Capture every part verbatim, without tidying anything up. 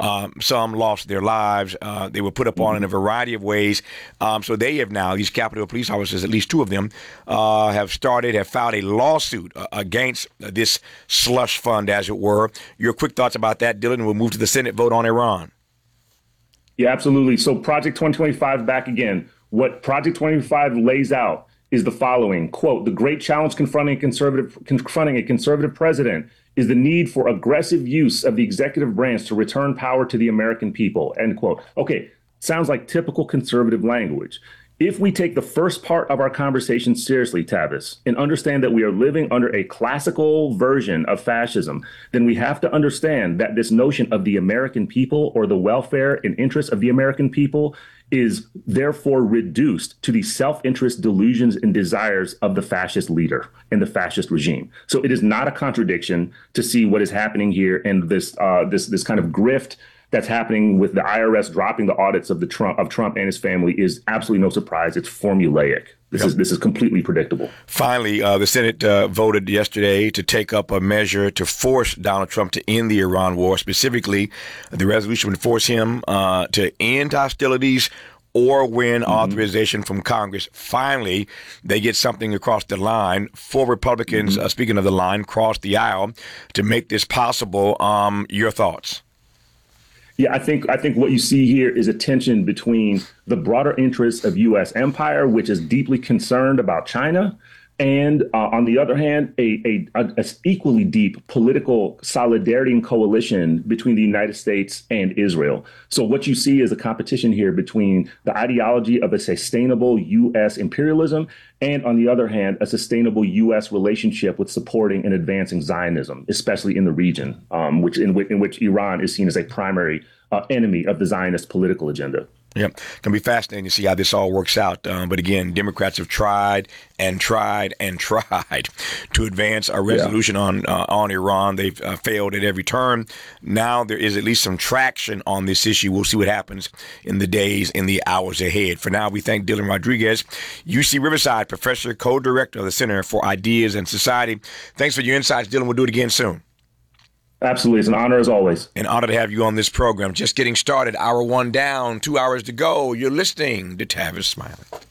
Um, some lost their lives. Uh, they were put upon mm-hmm. in a variety of ways. Um, so they have now, these Capitol police officers, at least two of them, uh, have started, have filed a lawsuit uh, against this slush fund, as it were. Your quick thoughts about that, Dylan, and we'll move to the Senate vote on Iran. Yeah, absolutely. So Project twenty twenty-five, back again. What Project twenty-five lays out is the following, quote, the great challenge confronting a conservative, confronting a conservative president is the need for aggressive use of the executive branch to return power to the American people, end quote. Okay, sounds like typical conservative language. If we take the first part of our conversation seriously, Tavis, and understand that we are living under a classical version of fascism, then we have to understand that this notion of the American people or the welfare and interests of the American people is therefore reduced to the self-interest delusions and desires of the fascist leader and the fascist regime. So it is not a contradiction to see what is happening here and this uh, this this kind of grift that's happening with the I R S dropping the audits of the Trump of Trump and his family is absolutely no surprise. It's formulaic. This yep. is this is completely predictable. Finally, uh, the Senate uh, voted yesterday to take up a measure to force Donald Trump to end the Iran war. Specifically, the resolution would force him uh, to end hostilities or win mm-hmm. authorization from Congress. Finally, they get something across the line. Four Republicans, mm-hmm. uh, speaking of the line, crossed the aisle to make this possible. Um, your thoughts? Yeah, I think I think what you see here is a tension between the broader interests of U S empire, which is deeply concerned about China, and uh, on the other hand, a, a, a, a equally deep political solidarity and coalition between the United States and Israel. So what you see is a competition here between the ideology of a sustainable U S imperialism and, on the other hand, a sustainable U S relationship with supporting and advancing Zionism, especially in the region, um, which in, in which Iran is seen as a primary uh, enemy of the Zionist political agenda. Yeah, it's going to be fascinating to see how this all works out. Um, but again, Democrats have tried and tried and tried to advance a resolution yeah. on uh, on Iran. They've uh, failed at every turn. Now there is at least some traction on this issue. We'll see what happens in the days, in the hours ahead. For now, we thank Dylan Rodriguez, U C Riverside professor, co-director of the Center for Ideas and Society. Thanks for your insights, Dylan. We'll do it again soon. Absolutely. It's an honor as always. An honor to have you on this program. Just getting started. Hour one down, two hours to go. You're listening to Tavis Smiley.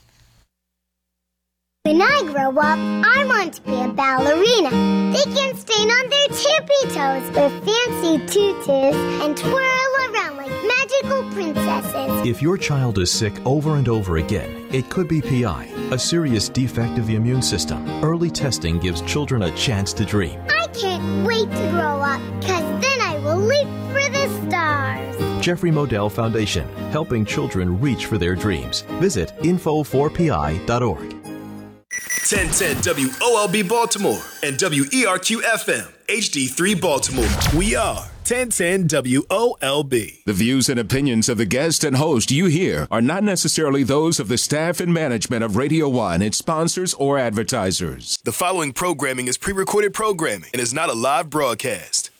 When I grow up, I want to be a ballerina. They can stand on their tippy toes with fancy tutus and twirl around like magical princesses. If your child is sick over and over again, it could be P I, a serious defect of the immune system. Early testing gives children a chance to dream. I can't wait to grow up, because then I will leap for the stars. Jeffrey Modell Foundation, helping children reach for their dreams. Visit info four p i dot org. ten ten W O L B Baltimore and W E R Q F M H D three Baltimore. We are ten ten W O L B. The views and opinions of the guest and host you hear are not necessarily those of the staff and management of Radio One, its sponsors, or advertisers. The following programming is pre-recorded programming and is not a live broadcast.